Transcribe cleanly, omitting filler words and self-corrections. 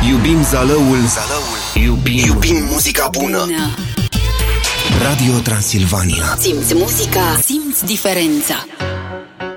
Iubim zalăul. Iubim muzica bună. Radio Transilvania. Simți muzica, simți diferența.